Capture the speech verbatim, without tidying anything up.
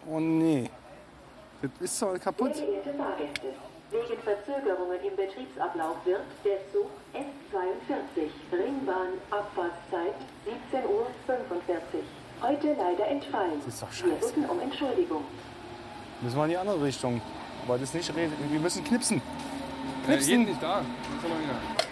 Oh nee. Das ist doch kaputt. Sehr geehrte Fahrgäste, wegen Verzögerungen im Betriebsablauf wird der Zug S zweiundvierzig, Ringbahn, Abfahrtszeit siebzehn Uhr fünfundvierzig, heute leider entfallen. Das ist doch Wir scheiße. bitten um Entschuldigung. Müssen wir in die andere Richtung. Aber das nicht reden. Wir müssen knipsen. Äh, Knipsen. jeden nicht da. Komm mal wieder.